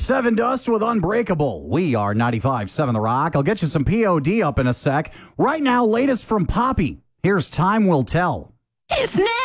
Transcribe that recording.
Seven Dust with Unbreakable. We are 95.7 The Rock. I'll get you some POD up in a sec. Right now, latest from Poppy. Here's Time Will Tell. It's now.